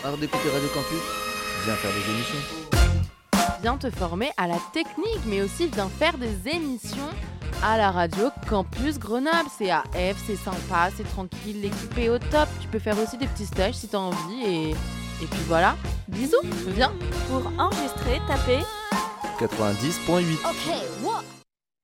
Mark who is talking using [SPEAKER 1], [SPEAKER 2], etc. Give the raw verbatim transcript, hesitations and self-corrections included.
[SPEAKER 1] Marre d'écouter Radio Campus? Viens faire des émissions.
[SPEAKER 2] Viens te former à la technique, mais aussi viens faire des émissions à la radio Campus Grenoble. C'est A F, c'est sympa, c'est tranquille, l'équipe est au top. Tu peux faire aussi des petits stages si t'as envie et, et puis voilà. Bisous, viens.
[SPEAKER 3] Pour enregistrer, tapez
[SPEAKER 1] quatre-vingt-dix point huit.
[SPEAKER 3] OK, what?